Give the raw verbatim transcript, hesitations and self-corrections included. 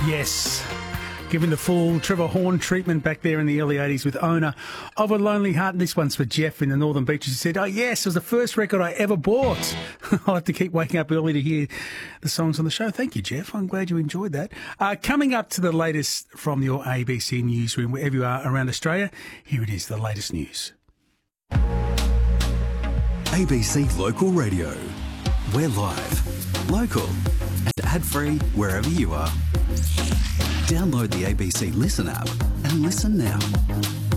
Yes. Giving the full Trevor Horn treatment back there in the early eighties with Owner of a Lonely Heart. And this one's for Jeff in the Northern Beaches. He said, oh, yes, it was the first record I ever bought. I'll have to keep waking up early to hear the songs on the show. Thank you, Jeff. I'm glad you enjoyed that. Uh, coming up to the latest from your A B C newsroom, wherever you are around Australia, here it is, the latest news. A B C Local Radio. We're live, local, and ad-free wherever you are. Download the A B C Listen app and listen now.